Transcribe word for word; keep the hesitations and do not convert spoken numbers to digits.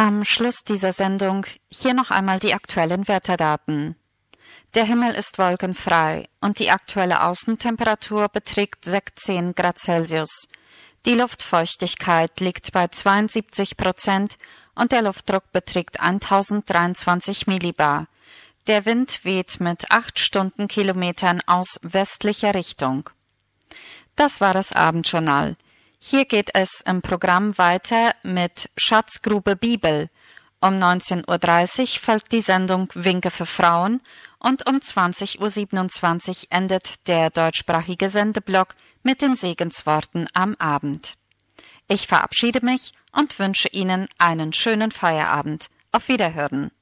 Am Schluss dieser Sendung hier noch einmal die aktuellen Wetterdaten. Der Himmel ist wolkenfrei und die aktuelle Außentemperatur beträgt sechzehn Grad Celsius. Die Luftfeuchtigkeit liegt bei zweiundsiebzig Prozent und der Luftdruck beträgt tausenddreiundzwanzig Millibar. Der Wind weht mit acht Stundenkilometern aus westlicher Richtung. Das war das Abendjournal. Hier geht es im Programm weiter mit Schatzgrube Bibel. Um neunzehn Uhr dreißig folgt die Sendung Winke für Frauen und um zwanzig Uhr siebenundzwanzig endet der deutschsprachige Sendeblock mit den Segensworten am Abend. Ich verabschiede mich und wünsche Ihnen einen schönen Feierabend. Auf Wiederhören.